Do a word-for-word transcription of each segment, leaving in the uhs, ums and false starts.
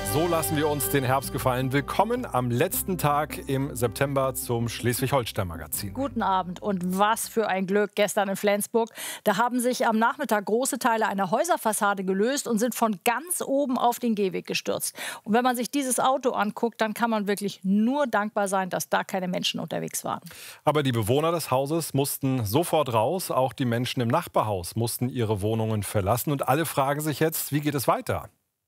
So lassen wir uns den Herbst gefallen. Willkommen am letzten Tag im September zum Schleswig-Holstein-Magazin. Guten Abend und was für ein Glück gestern in Flensburg. Da haben sich am Nachmittag große Teile einer Häuserfassade gelöst und sind von ganz oben auf den Gehweg gestürzt. Und wenn man sich dieses Auto anguckt, dann kann man wirklich nur dankbar sein, dass da keine Menschen unterwegs waren. Aber die Bewohner des Hauses mussten sofort raus. Auch die Menschen im Nachbarhaus mussten ihre Wohnungen verlassen. Und alle fragen sich jetzt, wie geht es weiter?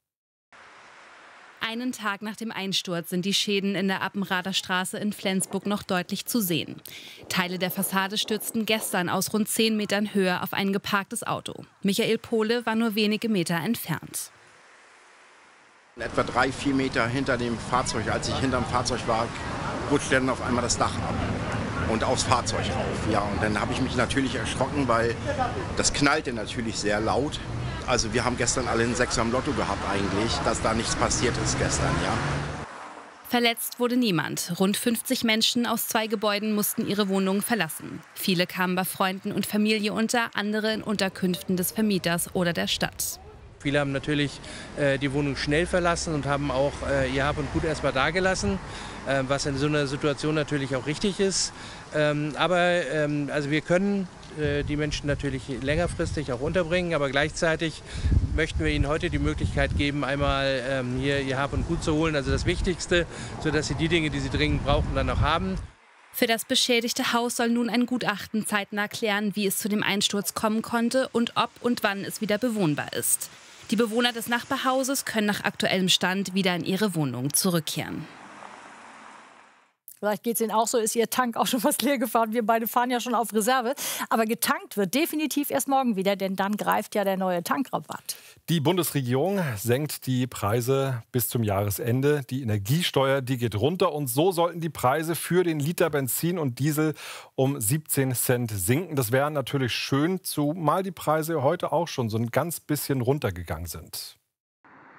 Einen Tag nach dem Einsturz sind die Schäden in der Appenrader Straße in Flensburg noch deutlich zu sehen. Teile der Fassade stürzten gestern aus rund zehn Metern Höhe auf ein geparktes Auto. Michael Pohle war nur wenige Meter entfernt. Etwa drei, vier Meter hinter dem Fahrzeug, als ich hinter dem Fahrzeug war, rutschte dann auf einmal das Dach ab und aufs Fahrzeug rauf. Ja, und dann habe ich mich natürlich erschrocken, weil das knallte natürlich sehr laut. Also wir haben gestern alle einen Sechser im Lotto gehabt eigentlich, dass da nichts passiert ist gestern, ja. Verletzt wurde niemand. Rund fünfzig Menschen aus zwei Gebäuden mussten ihre Wohnungen verlassen. Viele kamen bei Freunden und Familie unter, andere in Unterkünften des Vermieters oder der Stadt. Viele haben natürlich äh, die Wohnung schnell verlassen und haben auch äh, ihr Hab und Gut erstmal dagelassen, äh, was in so einer Situation natürlich auch richtig ist. Ähm, aber ähm, also wir können äh, die Menschen natürlich längerfristig auch unterbringen, aber gleichzeitig möchten wir ihnen heute die Möglichkeit geben, einmal ähm, hier ihr Hab und Gut zu holen, also das Wichtigste, sodass sie die Dinge, die sie dringend brauchen, dann auch haben. Für das beschädigte Haus soll nun ein Gutachten zeitnah klären, wie es zu dem Einsturz kommen konnte und ob und wann es wieder bewohnbar ist. Die Bewohner des Nachbarhauses können nach aktuellem Stand wieder in ihre Wohnung zurückkehren. Vielleicht geht es Ihnen auch so, ist Ihr Tank auch schon fast leer gefahren. Wir beide fahren ja schon auf Reserve. Aber getankt wird definitiv erst morgen wieder, denn dann greift ja der neue Tankrabatt. Die Bundesregierung senkt die Preise bis zum Jahresende. Die Energiesteuer, die geht runter. Und so sollten die Preise für den Liter Benzin und Diesel um siebzehn Cent sinken. Das wäre natürlich schön, zumal die Preise heute auch schon so ein ganz bisschen runtergegangen sind.